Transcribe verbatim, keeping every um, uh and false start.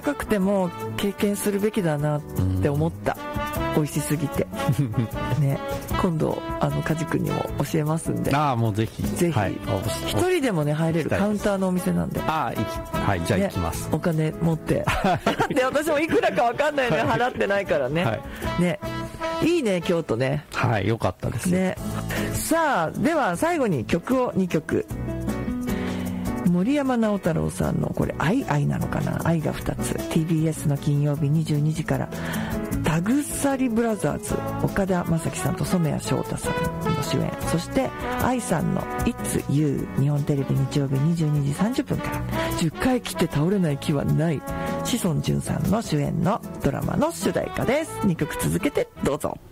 高くても経験するべきだなって思った、うん、美味しすぎてね、今度あの梶君にも教えますんで。 ああ、もうぜひぜひ、はい、一人でもね入れるカウンターのお店なんで。 ああ、はい、じゃあ行きます、 ね、お金持ってで私もいくらか分かんないね、払ってないからね、はい、ね、いいね京都ね。 はい、よかったですね。さあでは最後に曲をにきょく。森山直太朗さんのこれ愛愛なのかな、愛がふたつ。 ティービーエス の金曜日にじゅうにじから田鎖ブラザーズ、岡田将生さんと染谷翔太さんの主演、そして愛さんの It's You、 日本テレビ日曜日にじゅうにじさんじゅっぷんからじゅっかい切って倒れない木はない、志尊淳さんの主演のドラマの主題歌です。にきょく続けてどうぞ。